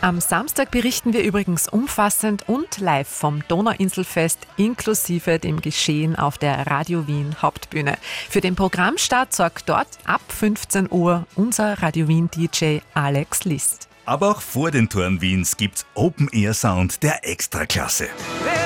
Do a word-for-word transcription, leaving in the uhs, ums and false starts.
Am Samstag berichten wir übrigens umfassend und live vom Donauinselfest inklusive dem Geschehen auf der Radio Wien Hauptbühne. Für den Programmstart sorgt dort ab fünfzehn Uhr unser Radio Wien D J Alex List. Aber auch vor den Toren Wiens gibt's Open Air Sound der Extraklasse.